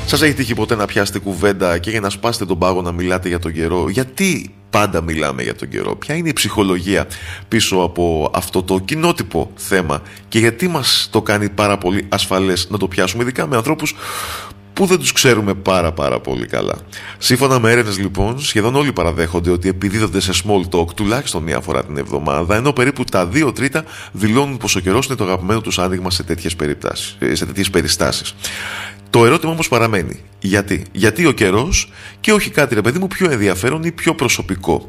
Σας έχει τύχει ποτέ να πιάσετε κουβέντα και για να σπάσετε τον πάγο να μιλάτε για τον καιρό? Γιατί πάντα μιλάμε για τον καιρό? Ποια είναι η ψυχολογία πίσω από αυτό το κοινότυπο θέμα και γιατί μας το κάνει πάρα πολύ ασφαλές να το πιάσουμε, ειδικά με ανθρώπους που δεν τους ξέρουμε πάρα πολύ καλά? Σύμφωνα με έρευνες λοιπόν, σχεδόν όλοι παραδέχονται ότι επιδίδονται σε small talk τουλάχιστον μία φορά την εβδομάδα, ενώ περίπου τα 2/3 δηλώνουν πως ο καιρός είναι το αγαπημένο τους άνοιγμα σε τέτοιες περιστάσεις. Το ερώτημα όμως παραμένει. Γιατί ο καιρός και όχι κάτι, ρε παιδί μου, πιο ενδιαφέρον ή πιο προσωπικό?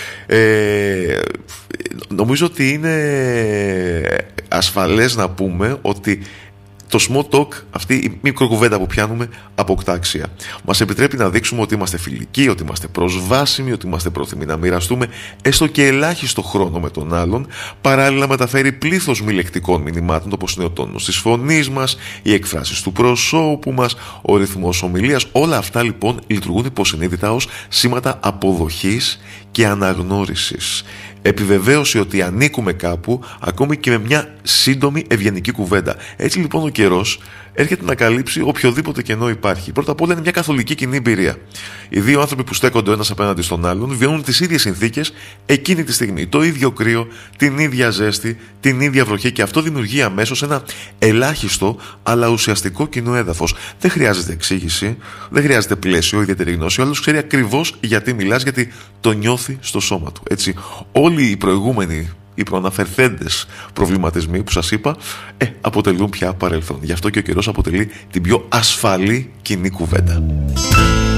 Νομίζω ότι είναι ασφαλές να πούμε ότι το small talk, αυτή η μικροκουβέντα που πιάνουμε, αποκτά αξία. Μας επιτρέπει να δείξουμε ότι είμαστε φιλικοί, ότι είμαστε προσβάσιμοι, ότι είμαστε πρόθυμοι να μοιραστούμε έστω και ελάχιστο χρόνο με τον άλλον. Παράλληλα μεταφέρει πλήθος μη λεκτικών μηνυμάτων, όπως είναι ο τόνος της φωνής μας, οι εκφράσεις του προσώπου μας, ο ρυθμός ομιλίας. Όλα αυτά λοιπόν λειτουργούν υποσυνείδητα ως σήματα αποδοχής και αναγνώρισης. Επιβεβαίωση ότι ανήκουμε κάπου, ακόμη και με μια σύντομη ευγενική κουβέντα. Έτσι λοιπόν ο καιρός έρχεται να καλύψει οποιοδήποτε κενό υπάρχει. Πρώτα απ' όλα είναι μια καθολική κοινή εμπειρία. Οι δύο άνθρωποι που στέκονται ο ένας απέναντι στον άλλον βιώνουν τις ίδιες συνθήκες εκείνη τη στιγμή. Το ίδιο κρύο, την ίδια ζέστη, την ίδια βροχή, και αυτό δημιουργεί αμέσως ένα ελάχιστο αλλά ουσιαστικό κοινό έδαφος. Δεν χρειάζεται εξήγηση, δεν χρειάζεται πλαίσιο, ιδιαίτερη γνώση. Ο άλλος ξέρει ακριβώς γιατί μιλάς, γιατί το νιώθει στο σώμα του. Έτσι, όλοι οι προηγούμενοι, οι προαναφερθέντες προβληματισμοί που σας είπα αποτελούν πια παρελθόν. Γι' αυτό και ο καιρός αποτελεί την πιο ασφαλή κοινή κουβέντα.